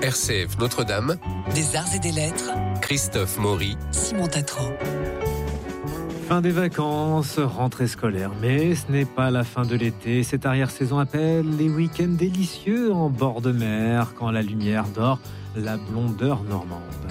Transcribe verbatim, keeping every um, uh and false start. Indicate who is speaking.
Speaker 1: R C F Notre-Dame,
Speaker 2: des arts et des lettres,
Speaker 1: Christophe Maury,
Speaker 2: Simon Tatro.
Speaker 3: Fin des vacances, rentrée scolaire, mais ce n'est pas la fin de l'été. Cette arrière-saison appelle les week-ends délicieux en bord de mer, quand la lumière dort la blondeur normande.